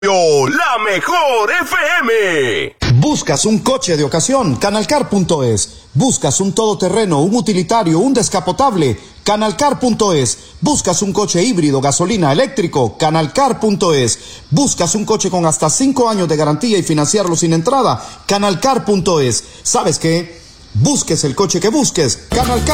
La mejor FM. Buscas un coche de ocasión, Canalcar.es. Buscas un todoterreno, un utilitario, un descapotable, Canalcar.es. Buscas un coche híbrido, gasolina, eléctrico, Canalcar.es. Buscas un coche con hasta 5 años de garantía y financiarlo sin entrada, Canalcar.es. ¿Sabes qué? Busques el coche que busques, Canalcar.